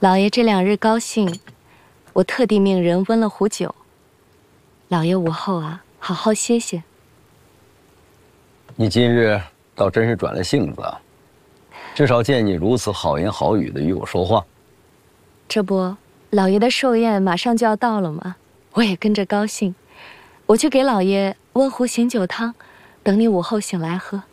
老爷这2日高兴，我特地命人温了壶酒。老爷午后啊，好好歇歇。 你今日倒真是转了性子啊，至少见你如此好言好语的与我说话。 这不，老爷的寿宴马上就要到了嘛，我也跟着高兴。我去给老爷温壶醒酒汤，等你午后醒来喝。